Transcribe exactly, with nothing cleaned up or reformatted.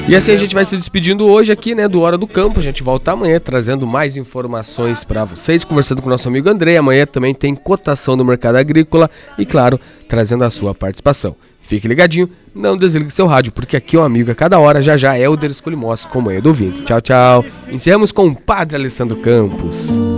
E assim a gente vai se despedindo hoje aqui, né, do Hora do Campo. A gente volta amanhã trazendo mais informações para vocês, conversando com o nosso amigo André. Amanhã também tem cotação do mercado agrícola e, claro, trazendo a sua participação. Fique ligadinho, não desligue seu rádio, porque aqui é um amigo a cada hora. Já já Helder Escolimos com Manhã do Ouvinte. Tchau, tchau. Encerramos com o Padre Alessandro Campos.